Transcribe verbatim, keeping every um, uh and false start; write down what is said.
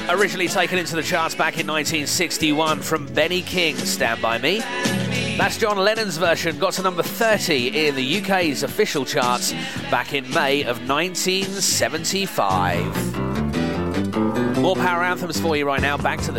Originally taken into the charts back in nineteen sixty-one from Benny King, Stand By Me. That's John Lennon's version, got to number thirty in the U K's official charts back in May of nineteen seventy-five. More power anthems for you right now, back to the